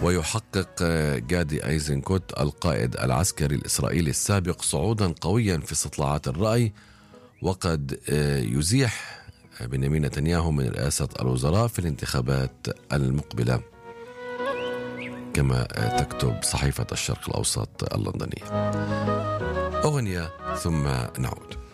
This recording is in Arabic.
ويحقق جادي أيزنكوت القائد العسكري الإسرائيلي السابق صعودا قويا في استطلاعات الرأي، وقد يزيح بنيامين نتنياهو من رئاسة الوزراء في الانتخابات المقبلة، كما تكتب صحيفة الشرق الأوسط اللندنية. أغنية ثم نعود.